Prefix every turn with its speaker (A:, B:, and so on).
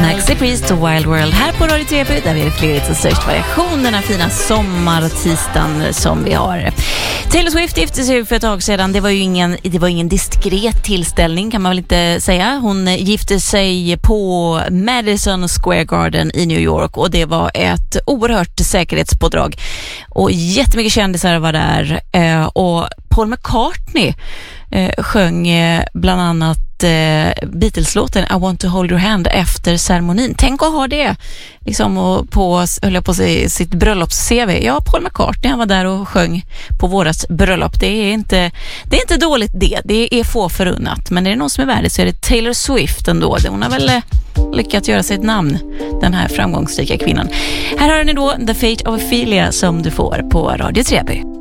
A: Maxi Priest och Wild World här på Radio Treby, där vi är fler till störst variation den här fina sommartisdagen som vi har. Taylor Swift gifte sig för ett tag sedan. Det var ingen diskret tillställning, kan man väl inte säga. Hon gifte sig på Madison Square Garden i New York och det var ett oerhört säkerhetspådrag. Och jättemycket kändisar var där och Paul McCartney sjöng bland annat Beatles-låten I Want to Hold Your Hand efter ceremonin. Tänk att ha det liksom, och höll jag på sitt bröllops-CV. Ja, Paul McCartney, han var där och sjöng på våras bröllop. Det är inte dåligt det är få förunnat, men är det någon som är värdig så är det Taylor Swift ändå. Hon har väl lyckats göra sig ett namn, den här framgångsrika kvinnan. Här har ni då The Fate of Ophelia som du får på Radio Treby.